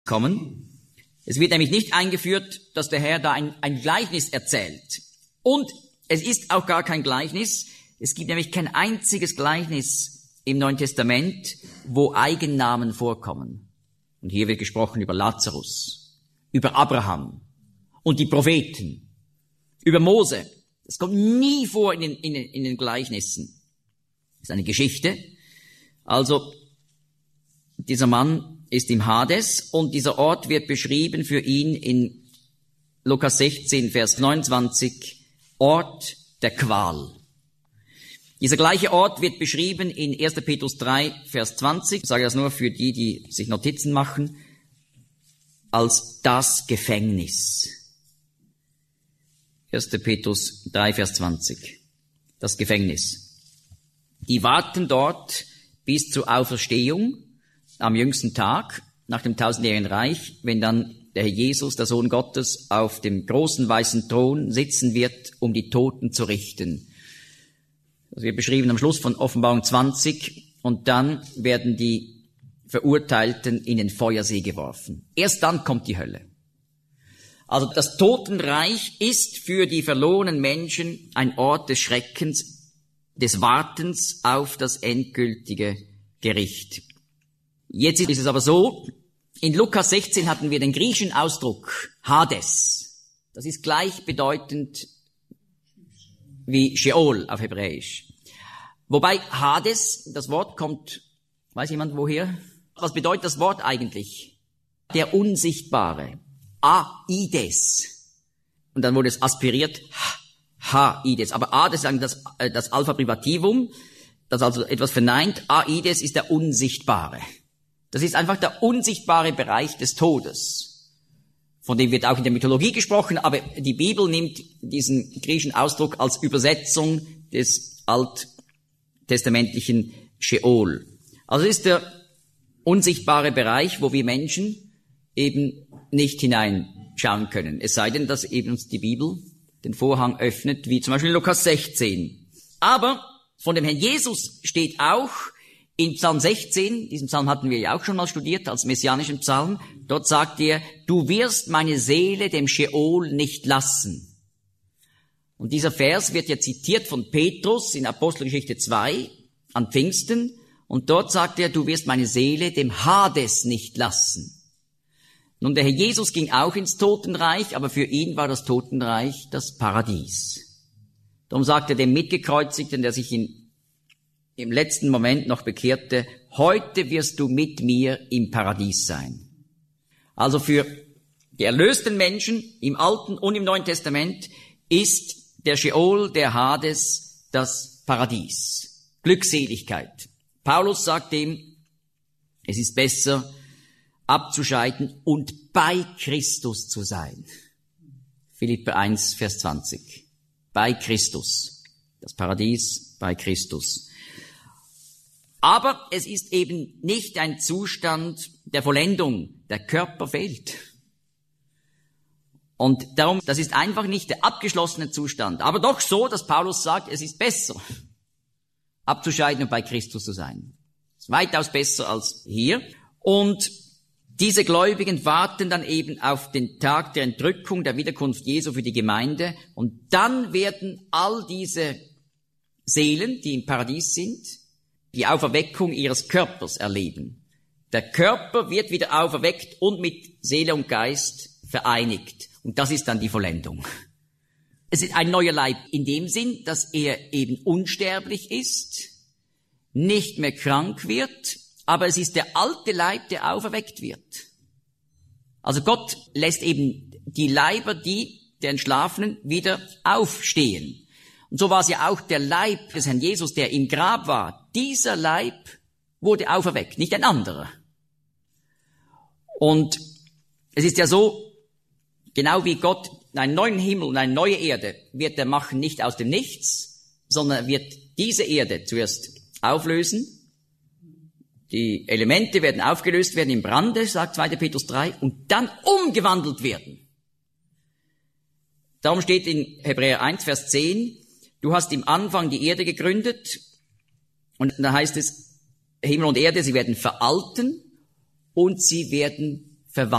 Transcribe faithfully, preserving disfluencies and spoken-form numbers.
kommen. Es wird nämlich nicht eingeführt, dass der Herr da ein, ein Gleichnis erzählt. Und es ist auch gar kein Gleichnis. Es gibt nämlich kein einziges Gleichnis im Neuen Testament, wo Eigennamen vorkommen. Und hier wird gesprochen über Lazarus, über Abraham und die Propheten, über Mose. Das kommt nie vor in den, in den, in den Gleichnissen. Das ist eine Geschichte. Also, dieser Mann ist im Hades und dieser Ort wird beschrieben für ihn in Lukas sechzehn, Vers neunundzwanzig, Ort der Qual. Dieser gleiche Ort wird beschrieben in erster Petrus drei, Vers zwanzig, ich sage das nur für die, die sich Notizen machen, als das Gefängnis. erster Petrus drei, Vers zwanzig, das Gefängnis. Die warten dort bis zur Auferstehung am jüngsten Tag, nach dem tausendjährigen Reich, wenn dann der Herr Jesus, der Sohn Gottes, auf dem großen weißen Thron sitzen wird, um die Toten zu richten. Das wird beschrieben am Schluss von Offenbarung zwanzig. Und dann werden die Verurteilten in den Feuersee geworfen. Erst dann kommt die Hölle. Also das Totenreich ist für die verlorenen Menschen ein Ort des Schreckens, des Wartens auf das endgültige Gericht. Jetzt ist es aber so, in Lukas sechzehn hatten wir den griechischen Ausdruck Hades. Das ist gleichbedeutend wie Sheol auf Hebräisch. Wobei Hades, das Wort kommt, weiß jemand woher? Was bedeutet das Wort eigentlich? Der Unsichtbare. Aides. Und dann wurde es aspiriert. Haides. Aber A, das ist das, das Alpha Privativum, das also etwas verneint. Aides ist der Unsichtbare. Das ist einfach der unsichtbare Bereich des Todes. Von dem wird auch in der Mythologie gesprochen, aber die Bibel nimmt diesen griechischen Ausdruck als Übersetzung des alttestamentlichen Sheol. Also ist der unsichtbare Bereich, wo wir Menschen eben nicht hineinschauen können. Es sei denn, dass eben uns die Bibel den Vorhang öffnet, wie zum Beispiel in Lukas sechzehn. Aber von dem Herrn Jesus steht auch in Psalm sechzehn, diesen Psalm hatten wir ja auch schon mal studiert als messianischen Psalm, dort sagt er, du wirst meine Seele dem Sheol nicht lassen. Und dieser Vers wird ja zitiert von Petrus in Apostelgeschichte zwei an Pfingsten und dort sagt er, du wirst meine Seele dem Hades nicht lassen. Nun, der Herr Jesus ging auch ins Totenreich, aber für ihn war das Totenreich das Paradies. Darum sagt er dem Mitgekreuzigten, der sich in im letzten Moment noch bekehrte, heute wirst du mit mir im Paradies sein. Also für die erlösten Menschen im Alten und im Neuen Testament ist der Sheol, der Hades, das Paradies. Glückseligkeit. Paulus sagt dem, es ist besser abzuscheiden und bei Christus zu sein. Philipper eins, Vers zwanzig. Bei Christus. Das Paradies bei Christus. Aber es ist eben nicht ein Zustand der Vollendung. Der Körper fehlt. Und darum, das ist einfach nicht der abgeschlossene Zustand. Aber doch so, dass Paulus sagt, es ist besser, abzuscheiden und bei Christus zu sein. Es ist weitaus besser als hier. Und diese Gläubigen warten dann eben auf den Tag der Entrückung, der Wiederkunft Jesu für die Gemeinde. Und dann werden all diese Seelen, die im Paradies sind, die Auferweckung ihres Körpers erleben. Der Körper wird wieder auferweckt und mit Seele und Geist vereinigt. Und das ist dann die Vollendung. Es ist ein neuer Leib in dem Sinn, dass er eben unsterblich ist, nicht mehr krank wird, aber es ist der alte Leib, der auferweckt wird. Also Gott lässt eben die Leiber, die der Entschlafenen, wieder aufstehen. Und so war es ja auch der Leib des Herrn Jesus, der im Grab war. Dieser Leib wurde auferweckt, nicht ein anderer. Und es ist ja so, genau wie Gott einen neuen Himmel und eine neue Erde wird er machen, nicht aus dem Nichts, sondern er wird diese Erde zuerst auflösen. Die Elemente werden aufgelöst werden im Brande, sagt zweiter Petrus drei, und dann umgewandelt werden. Darum steht in Hebräer eins, Vers zehn, du hast im Anfang die Erde gegründet, und da heißt es, Himmel und Erde, sie werden veralten und sie werden verwandelt